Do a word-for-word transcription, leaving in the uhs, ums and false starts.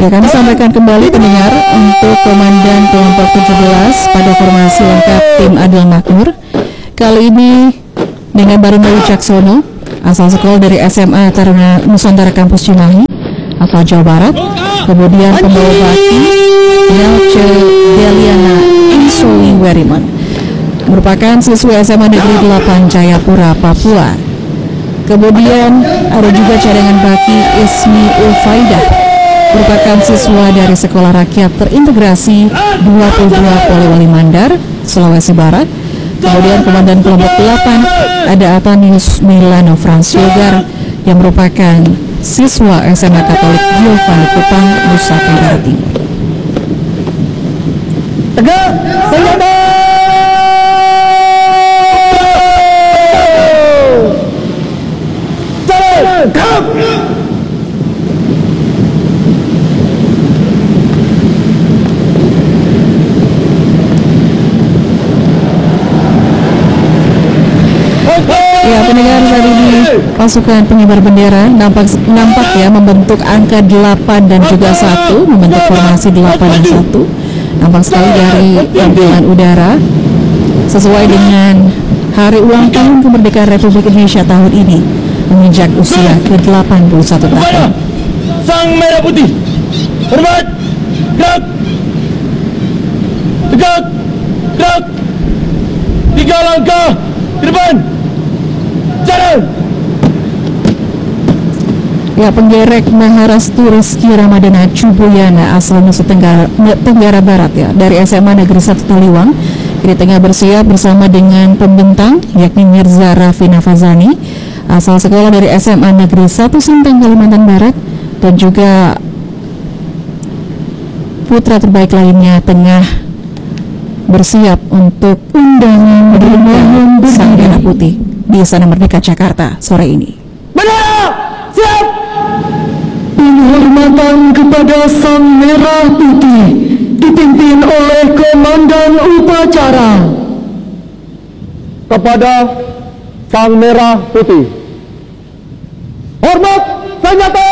Ya, kami sampaikan kembali pendengar untuk Komandan Kelompok tujuh belas pada formasi lengkap tim Adil Makmur. Kali ini dengan Baruna Wicaksono, asal sekolah dari S M A Taruna Nusantara Kampus Cimahi, asal Jawa Barat. Kemudian pembawa baki Nelce Deliana Insoli Weriman, merupakan siswa S M A Negeri delapan Jayapura, Papua. Kemudian ada juga cadangan baki Ismi Ulfaidah, merupakan siswa dari Sekolah Rakyat Terintegrasi dua puluh dua Polewali Mandar, Sulawesi Barat. Kemudian Komandan Kelompok delapan ada Atanius Milano Frans Yogar yang merupakan siswa S M A Katolik Giovanni Kupang, Nusa Tenggara Timur. Tegak, senjata! Jalan, kap! Ya, pendengar, saat ini pasukan pengibar bendera nampak nampak ya membentuk angka delapan dan juga satu, membentuk formasi delapan dan satu. Nampak sekali dari tampilan udara sesuai dengan hari ulang tahun kemerdekaan Republik Indonesia tahun ini menginjak usia ke delapan puluh satu tahun. Sang merah putih, hormat, gerak, tegak, gerak, tiga langkah ke depan. Ya, penggerek Maharastu Rizky Ramadana Cubuyana asal Nusa Tenggara, Tenggara Barat ya, dari S M A Negeri satu Taliwang, ini tengah bersiap bersama dengan pembentang yakni Mirza Raffi Nafazani asal sekolah dari S M A Negeri satu Sintang, Kalimantan Barat, dan juga putra terbaik lainnya tengah bersiap untuk undangan menerima Sang Merah Putih di Istana Merdeka Jakarta sore ini. Bendera, siap! Penghormatan kepada Sang Merah Putih dipimpin oleh Komandan Upacara. Kepada Sang Merah Putih, hormat, senjata!